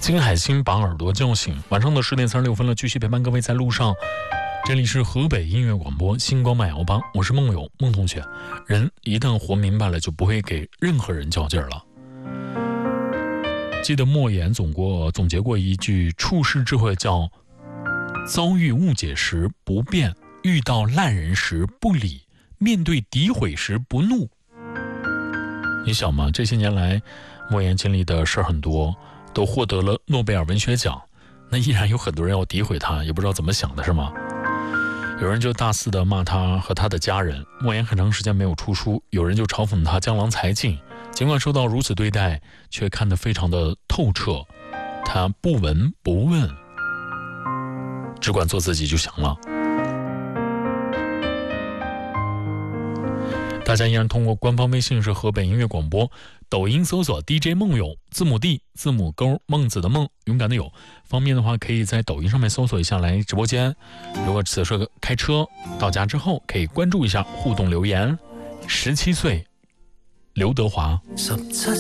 金海心把耳朵叫醒，晚上的10点36分了，继续陪伴各位在路上。这里是河北音乐广播星光慢摇吧，我是梦友梦同学。人一旦活明白了，就不会给任何人较劲儿了。记得莫言总结过一句处世智慧，叫遭遇误解时不变，遇到烂人时不理，面对诋毁时不怒。你想嘛，这些年来莫言经历的事儿很多，都获得了诺贝尔文学奖，那依然有很多人要诋毁他，也不知道怎么想的，是吗？有人就大肆的骂他和他的家人，莫言很长时间没有出书，有人就嘲讽他江郎才尽，尽管受到如此对待，却看得非常的透彻，他不闻不问，只管做自己就行了。大家依然通过官方微信是河北音乐广播，抖音搜索 DJ 梦友，字母 D 字母勾孟子的孟，勇敢的友。方便的话可以在抖音上面搜索一下来直播间，如果此时开车到家之后可以关注一下互动留言。17岁刘德华。 17